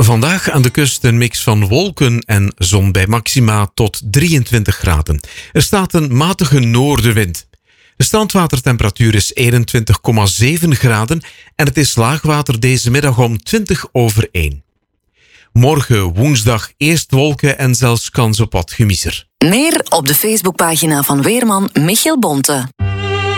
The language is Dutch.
Vandaag aan de kust een mix van wolken en zon bij maxima tot 23 graden. Er staat een matige noordenwind. De standwatertemperatuur is 21,7 graden en het is laagwater deze middag om 1:20. Morgen woensdag eerst wolken en zelfs kans op wat gemiezer. Meer op de Facebookpagina van weerman Michiel Bonte.